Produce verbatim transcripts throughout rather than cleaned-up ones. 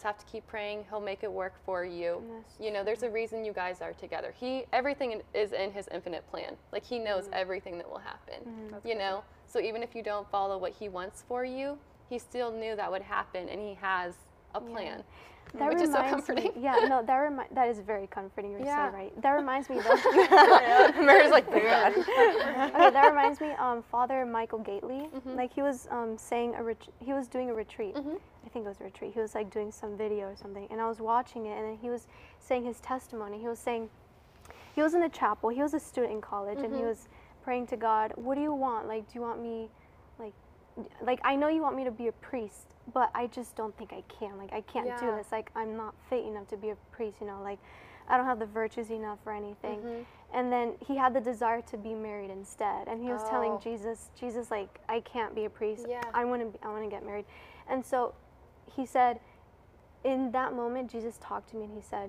have to keep praying. He'll make it work for you. That's You know, there's a reason you guys are together. He, everything in- is in his infinite plan. Like, he knows Mm-hmm. everything that will happen, Mhm. you know? So even if you don't follow what he wants for you, he still knew that would happen, and he has a Yeah. plan, That which is so reminds comforting. Me, yeah, no, that remi- that is very comforting. You're Yeah. so right. That reminds me though. Mary's like, thank God. Okay, that reminds me. Um, Father Michael Gately, Mhm. like he was um saying a ret- he was doing a retreat. Mhm. I think it was a retreat. He was like doing some video or something, and I was watching it, and then he was saying his testimony. He was saying he was in the chapel. He was a student in college, and he Mhm. was praying to God. What do you want? Like, do you want me, like, like I know you want me to be a priest, but I just don't think I can. Like, I can't do Yeah. this. Like, I'm not fit enough to be a priest. You know, like, I don't have the virtues enough or anything. Mhm. And then he had the desire to be married instead, and he was telling Oh. Jesus, Jesus, like, I can't be a priest. Yeah. I want to, I want to get married. And so, he said, in that moment, Jesus talked to me, and he said,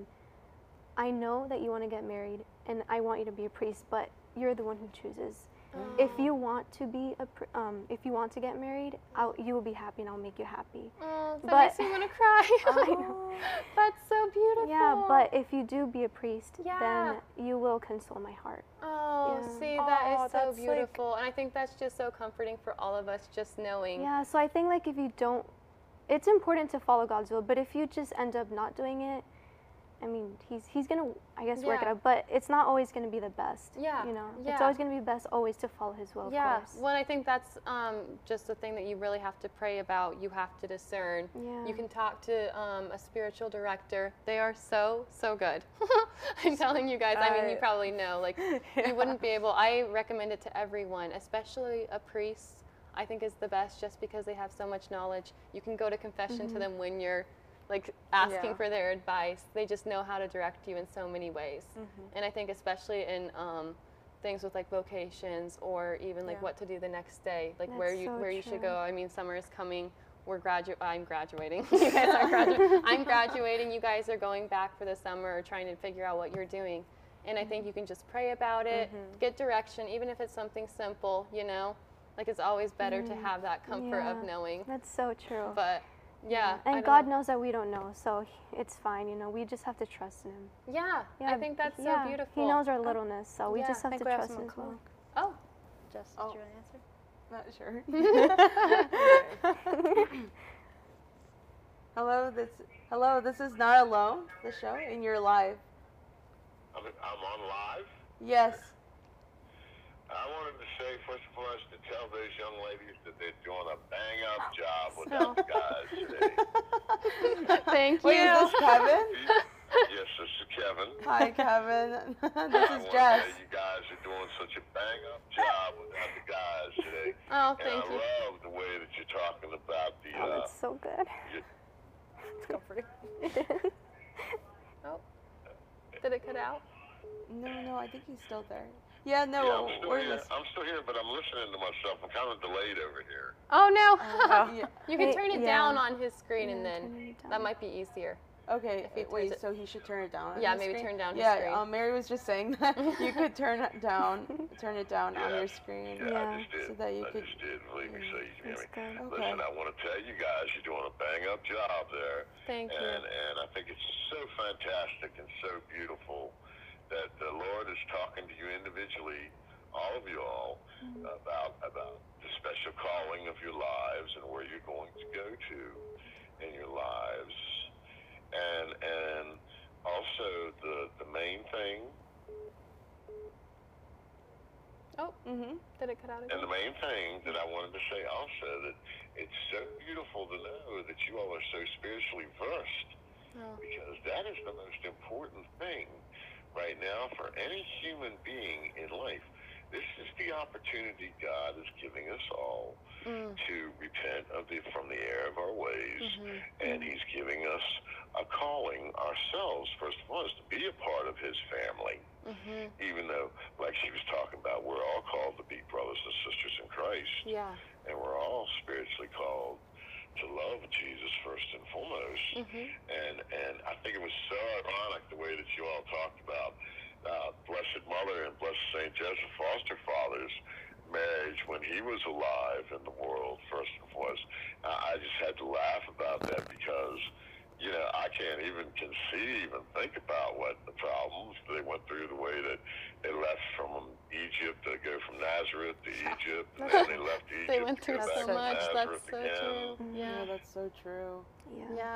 I know that you want to get married, and I want you to be a priest, but you're the one who chooses. If you want to be a, pr- um, if you want to get married, I'll, you will be happy, and I'll make you happy. Oh, that But- makes me want to cry. I know. That's so beautiful. Yeah, but if you do be a priest, Yeah. then you will console my heart. Oh, Yeah. see, that Aw, is so that's, like- beautiful. And I think that's just so comforting for all of us, just knowing. Yeah, so I think like if you don't, it's important to follow God's will, but if you just end up not doing it, I mean, he's he's gonna, I guess, work it Yeah. out, but it's not always gonna be the best. Yeah, You know, yeah. it's always gonna be best always to follow His will. Yeah, Of course. well, I think that's um, just the thing that you really have to pray about. You have to discern. Yeah. You can talk to um, a spiritual director. They are so, so good. I'm telling you guys, I mean, you I- probably know. Like, you wouldn't be able, I recommend it to everyone, especially a priest, I think is the best just because they have so much knowledge. You can go to confession to them when you're like asking Yeah. for their advice. They just know how to direct you in so many ways. And I think especially in um, things with like vocations or even like Yeah. what to do the next day, like where That's you so where you should true. go. I mean, summer is coming. We're gradu- I'm graduating. You guys are graduating. I'm graduating. You guys are going back for the summer or trying to figure out what you're doing. And I think you can just pray about it, get direction, even if it's something simple, you know? Like it's always better to have that comfort of Yeah. knowing. That's so true. But yeah. I And don't God know. knows that we don't know, so he- it's fine. You know, we just have to trust in Him. Yeah, I think that's yeah, so beautiful. He knows our littleness, so we yeah, just I have think to we have trust some in His will. call. Oh, Jess, Oh. did you want to answer? Not sure. hello, this hello. This is Not Alone, the show, and you're live. I'm, I'm on live. Yes. I wanted to say, first and foremost, to tell those young ladies that they're doing a bang-up job without the guys today. thank you. Wait, is this Kevin? Yes, this is Kevin. Hi, Kevin. this I is want to Jess. say you guys are doing such a bang-up job without the guys today. Oh, and thank I you. love the way that you're talking about the. Oh, Uh, that's so good. It's comforting. Oh, did it cut out? No, no, I think he's still there. Yeah, no, yeah, I'm still we're here. listening. I'm still here, but I'm listening to myself. I'm kind of delayed over here. Oh no. Uh, yeah. You can Wait, turn it yeah. down on his screen and Yeah, then turn it that down. might be easier. Okay, he it- wait, turns it- so he should turn it down on Yeah, his maybe screen? turn down his yeah, screen. um, Mary was just saying that you could turn it down, turn it down on Yeah. your screen. Yeah, Yeah. I just did. So that you I could- just did. Believe me, so you hear That's me. good. Okay. Listen, I want to tell you guys, you're doing a bang-up job there. Thank you. And, and I think it's so fantastic and so beautiful that the Lord is talking to you individually, all of you all, about about the special calling of your lives and where you're going to go to in your lives. And and also the, the main thing, Oh, Mm-hmm. did it cut out and again? the main thing that I wanted to say also, that it's so beautiful to know that you all are so spiritually versed, Oh. because that is the most important thing right now for any human being in life. This is the opportunity God is giving us all Mm. to repent of the from the error of our ways, Mhm. and He's giving us a calling ourselves. First of all, is to be a part of His family. Mhm. Even though, like she was talking about, we're all called to be brothers and sisters in Christ, Yeah. and we're all spiritually called to love Jesus first and foremost. Mhm. And and I think it was so ironic the way that you all talked about uh, Blessed Mother and Blessed Saint Joseph Foster Father's marriage when he was alive in the world, first and foremost. Uh, I just had to laugh about that because, you know, can't even conceive and think about what the problems they went through, the way that they left from Egypt to go from Nazareth to Egypt, and then they left Egypt They went to go through back so to much. Nazareth That's so again. true. Yeah, Yeah. that's so true. Yeah. Yeah.